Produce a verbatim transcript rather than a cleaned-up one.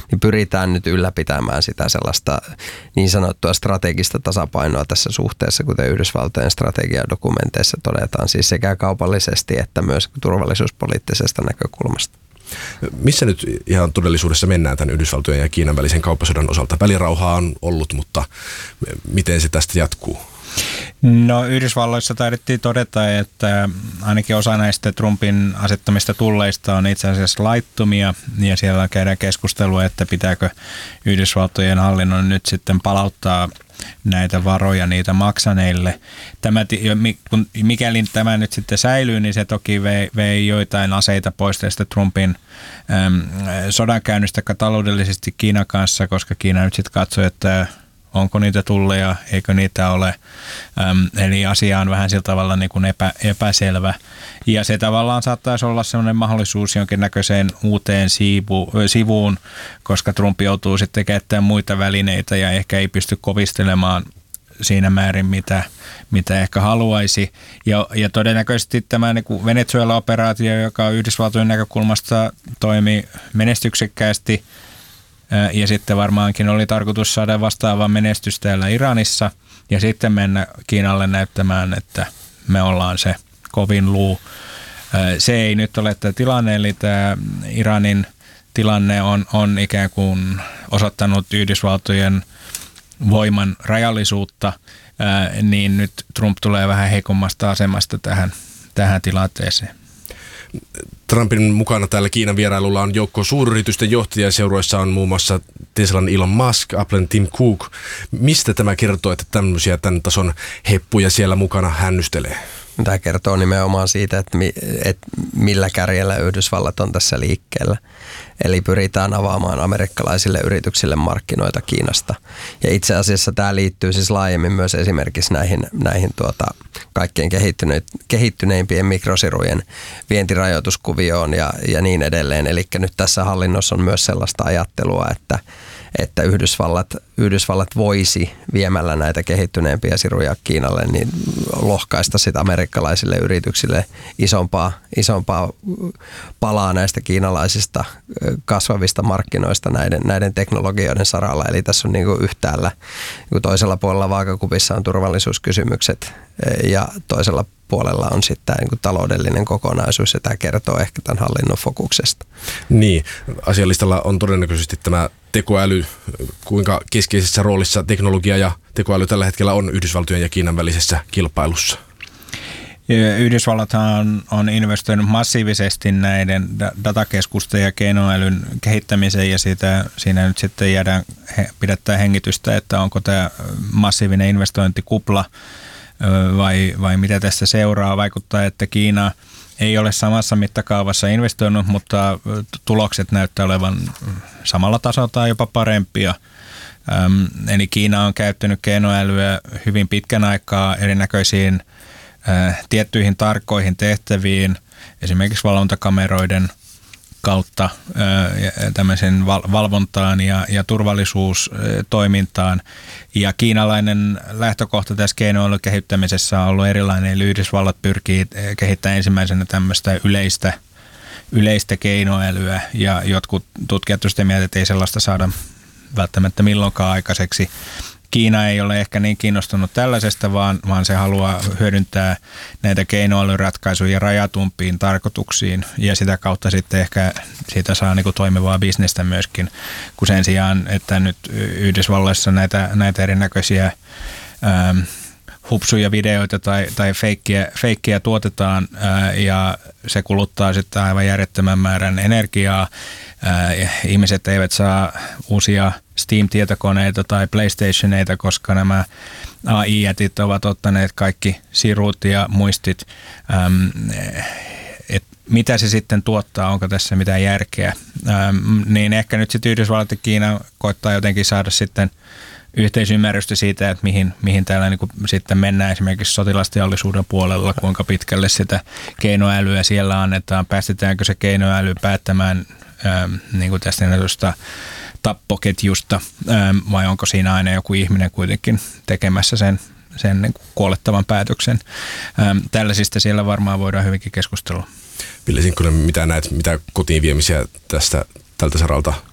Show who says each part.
Speaker 1: niin pyritään nyt ylläpitämään sitä sellaista niin sanottua strategista tasapainoa tässä suhteessa, kuten Yhdysvaltojen strategiadokumenteissa todetaan, siis sekä kaupallisesti että myös turvallisuuspoliittisesta näkökulmasta.
Speaker 2: Missä nyt ihan todellisuudessa mennään tämän Yhdysvaltojen ja Kiinan välisen kauppasodan osalta? Välirauhaa on ollut, mutta miten se tästä jatkuu?
Speaker 3: No Yhdysvalloissa taidettiin todeta, että ainakin osa näistä Trumpin asettamista tulleista on itse asiassa laittomia ja siellä käydään keskustelua, että pitääkö Yhdysvaltojen hallinnon nyt sitten palauttaa näitä varoja niitä maksaneille. Tämä, mikäli tämä nyt sitten säilyy, niin se toki vei, vei joitain aseita pois tästä Trumpin äm, sodankäynnistä taloudellisesti Kiinan kanssa, koska Kiina nyt sitten katsoi, että onko niitä tulleja, eikö niitä ole. Äm, eli asia on vähän sillä tavalla niin kuin epä, epäselvä. Ja se tavallaan saattaisi olla sellainen mahdollisuus jonkinnäköiseen uuteen siivu, sivuun, koska Trump joutuu sitten käyttämään muita välineitä ja ehkä ei pysty kovistelemaan siinä määrin, mitä, mitä ehkä haluaisi. Ja, ja todennäköisesti tämä niin kuin Venezuela-operaatio, joka Yhdysvaltojen näkökulmasta toimi menestyksekkäästi, ja sitten varmaankin oli tarkoitus saada vastaava menestys täällä Iranissa ja sitten mennä Kiinalle näyttämään, että me ollaan se kovin luu. Se ei nyt ole tämä tilanne, eli tämä Iranin tilanne on, on ikään kuin osoittanut Yhdysvaltojen voiman rajallisuutta, niin nyt Trump tulee vähän heikommasta asemasta tähän, tähän tilanteeseen.
Speaker 2: Trumpin mukana täällä Kiinan vierailulla on joukko suuryritysten johtajia. Seuroissa on muun muassa Teslan Elon Musk, Applen Tim Cook. Mistä tämä kertoo, että tämmöisiä tämän tason heppuja siellä mukana hännystelee?
Speaker 1: Tämä kertoo nimenomaan siitä, että, mi, että millä kärjellä Yhdysvallat on tässä liikkeellä. Eli pyritään avaamaan amerikkalaisille yrityksille markkinoita Kiinasta. Ja itse asiassa tämä liittyy siis laajemmin myös esimerkiksi näihin, näihin tuota, kaikkein kehittyneimpien mikrosirujen vientirajoituskuvioon ja, ja niin edelleen. Eli nyt tässä hallinnossa on myös sellaista ajattelua, että että Yhdysvallat, Yhdysvallat voisi viemällä näitä kehittyneempiä siruja Kiinalle niin lohkaista sitä amerikkalaisille yrityksille isompaa, isompaa palaa näistä kiinalaisista kasvavista markkinoista näiden, näiden teknologioiden saralla. Eli tässä on niin kuin yhtäällä niin kuin toisella puolella vaakakupissa on turvallisuuskysymykset ja toisella puolella on sitten niin kuin taloudellinen kokonaisuus ja tämä kertoo ehkä tämän hallinnon fokuksesta.
Speaker 2: Niin, asialistalla on todennäköisesti tämä tekoäly, kuinka keskeisessä roolissa teknologia ja tekoäly tällä hetkellä on Yhdysvaltojen ja Kiinan välisessä kilpailussa?
Speaker 3: Yhdysvallathan on, on investoinut massiivisesti näiden datakeskusten ja keinoälyn kehittämiseen ja siitä, siinä nyt sitten jäädään pidättää hengitystä, että onko tämä massiivinen investointikupla vai, vai mitä tästä seuraa. Vaikuttaa, että Kiina ei ole samassa mittakaavassa investoinut, mutta tulokset näyttää olevan samalla tasolla tai jopa parempia. Ähm, eli Kiina on käyttänyt keinoälyä hyvin pitkän aikaa erinäköisiin äh, tiettyihin tarkkoihin tehtäviin, esimerkiksi valvontakameroiden kautta äh, tämmöisen val- valvontaan ja, ja turvallisuustoimintaan. Ja kiinalainen lähtökohta tässä keinoälyn kehittämisessä on ollut erilainen, eli Yhdysvallat pyrkii kehittämään ensimmäisenä tämmöistä yleistä, yleistä keinoälyä, ja jotkut tutkijat ovat sitä mieltä, että ei sellaista saada välttämättä milloinkaan aikaiseksi. Kiina ei ole ehkä niin kiinnostunut tällaisesta, vaan, vaan se haluaa hyödyntää näitä keinoälyratkaisuja rajatumpiin tarkoituksiin ja sitä kautta sitten ehkä siitä saa niin kuin toimivaa bisnestä myöskin, kun sen sijaan, että nyt Yhdysvalloissa näitä, näitä erinäköisiä ähm, hupsuja videoita tai, tai feikkiä, feikkiä tuotetaan ää, ja se kuluttaa sitten aivan järjettömän määrän energiaa. Ää, ihmiset eivät saa uusia Steam-tietokoneita tai PlayStationeita, koska nämä A I-jätit ovat ottaneet kaikki sirut ja muistit. Ähm, et mitä se sitten tuottaa, onko tässä mitään järkeä. Ähm, niin ehkä nyt sitten Yhdysvallat ja Kiina koittaa jotenkin saada sitten yhteisymmärrystä siitä, että mihin, mihin täällä niin kuin sitten mennään esimerkiksi sotilasteollisuuden puolella, kuinka pitkälle sitä keinoälyä siellä annetaan, päästetäänkö se keinoäly päättämään ähm, niin kuin tästä näköistä tappoketjusta ähm, vai onko siinä aina joku ihminen kuitenkin tekemässä sen, sen niin kuin kuolettavan päätöksen. Ähm, tällaisista siellä varmaan voidaan hyvinkin keskustella.
Speaker 2: Ville Sinkkonen, mitä näet, mitä kotiin viemisiä tästä tältä saralta